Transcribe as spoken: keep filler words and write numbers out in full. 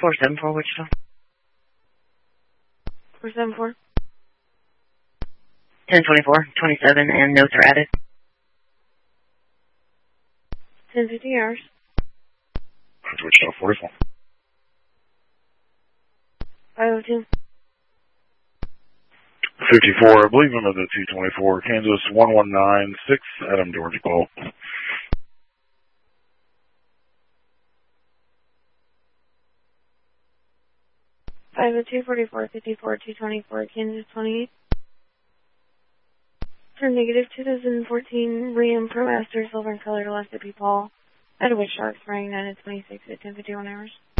four seven four Wichita. four seven four. ten twenty-four twenty-seven, and notes are added. ten fifty hours. Wichita forty-four. five oh two. fifty-four, I believe I'm at the two twenty-four, Kansas one one nine six, Adam Georgia call. five oh two forty-four fifty-four two twenty-four, Kansas twenty-eight. Turn negative two thousand fourteen Ram ProMaster Silver and Color to Left at P. Paul. At a Wichita expiring nine twenty-six at ten fifty-one hours.